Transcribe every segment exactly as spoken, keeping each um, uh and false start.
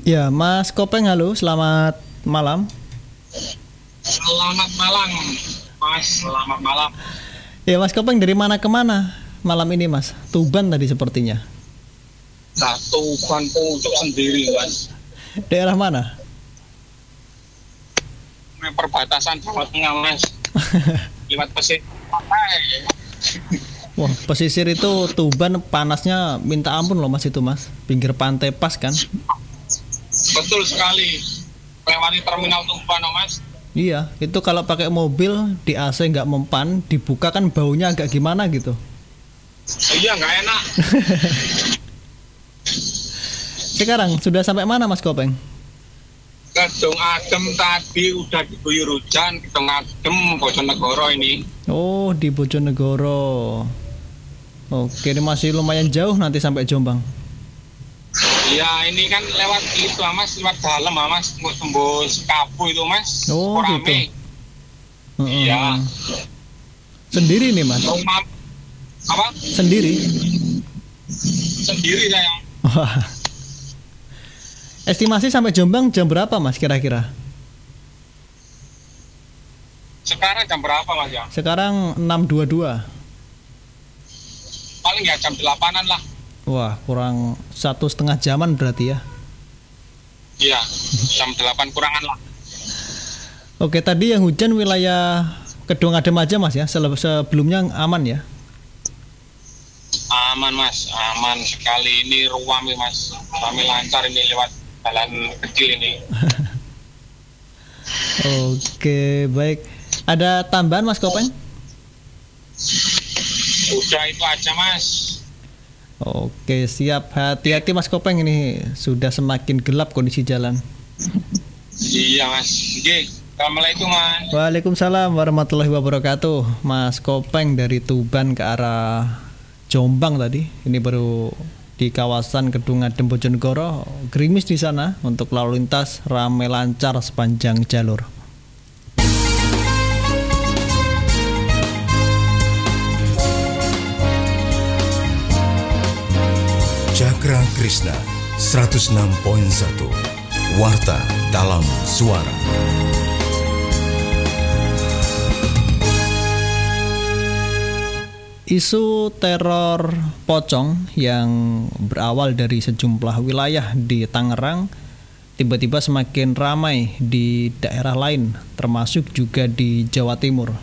Ya, Mas Kopeng, halo, selamat malam. Selamat malam, Mas. Selamat malam. Ya, Mas Kopeng dari mana ke mana malam ini, Mas? Tuban tadi sepertinya. Satu Tuban pucuk sendiri, Mas. Daerah mana? Perbatasan Jawa Tengah, Mas. Lewat pesisir. Wah, pesisir itu Tuban panasnya minta ampun loh, Mas, itu, Mas. Pinggir pantai pas kan? Betul sekali. Lewati terminal Tuban, Mas. Iya, itu kalau pakai mobil di A C nggak mempan, dibuka kan baunya agak gimana gitu. Iya, nggak enak. Sekarang sudah sampai mana, Mas Kopeng? Gedung Adem tadi udah diguyur hujan. Gedung Adem Bojonegoro ini. Oh, di Bojonegoro. Oke, ini masih lumayan jauh nanti sampai Jombang. Iya, ini kan lewat itu, Mas, lewat dalam, Mas, tembus Kapu itu, Mas. Oh, Rame. gitu. Iya. Sendiri nih, Mas? Rumah apa? Sendiri. Sendiri saya. Wah. Estimasi sampai Jombang jam berapa, Mas, kira-kira? Sekarang jam berapa, Mas, ya? Sekarang enam dua puluh dua. Paling ya jam delapanan lah. Wah, kurang satu setengah jaman berarti ya. Iya, jam delapan kurangan lah. Oke, tadi yang hujan wilayah Kedung Adem aja, Mas, ya. Sebelumnya aman ya? Aman, Mas, aman sekali. Ini ruam nih, Mas. Kami lancar ini lewat jalan kecil ini. Oke, baik. Ada tambahan, Mas Kopeng? Udah itu aja, Mas. Oke, siap. Hati-hati, Mas Kopeng, ini sudah semakin gelap kondisi jalan. Iya, Mas. Oke, assalamualaikum, Mas. Waalaikumsalam warahmatullahi wabarakatuh. Mas Kopeng dari Tuban ke arah Jombang tadi. Ini baru di kawasan Gedung Adem Bojonegoro. Gerimis di sana untuk lalu lintas ramai lancar sepanjang jalur. Cakra Krishna seratus enam koma satu Warta dalam Suara. Isu teror pocong yang berawal dari sejumlah wilayah di Tangerang tiba-tiba semakin ramai di daerah lain, termasuk juga di Jawa Timur.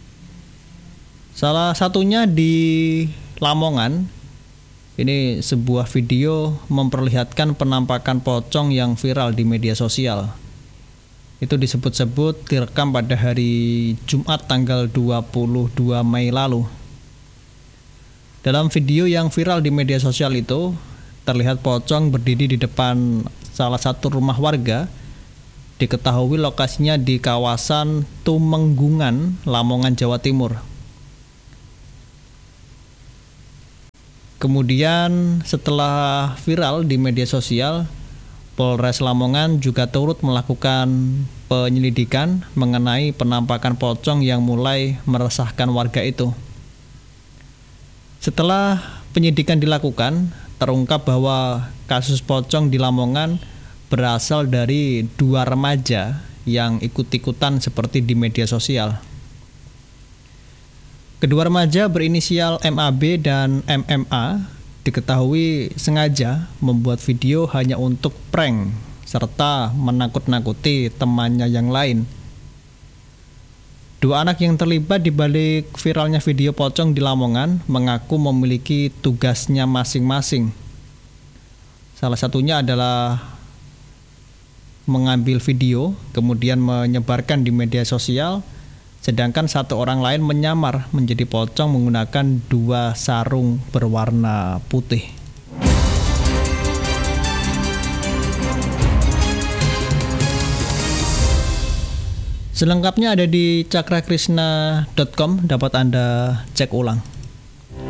Salah satunya di Lamongan. Ini sebuah video memperlihatkan penampakan pocong yang viral di media sosial. Itu disebut-sebut direkam pada hari Jumat tanggal dua puluh dua Mei lalu. Dalam video yang viral di media sosial itu, terlihat pocong berdiri di depan salah satu rumah warga. Diketahui lokasinya di kawasan Tumenggungan, Lamongan, Jawa Timur. Kemudian setelah viral di media sosial, Polres Lamongan juga turut melakukan penyelidikan mengenai penampakan pocong yang mulai meresahkan warga itu. Setelah penyidikan dilakukan, terungkap bahwa kasus pocong di Lamongan berasal dari dua remaja yang ikut-ikutan seperti di media sosial. Kedua remaja berinisial M A B dan M M A diketahui sengaja membuat video hanya untuk prank serta menakut-nakuti temannya yang lain. Dua anak yang terlibat di balik viralnya video pocong di Lamongan mengaku memiliki tugasnya masing-masing. Salah satunya adalah mengambil video kemudian menyebarkan di media sosial. Sedangkan satu orang lain menyamar menjadi pocong menggunakan dua sarung berwarna putih. Selengkapnya ada di cakra krishna dot com, dapat Anda cek ulang.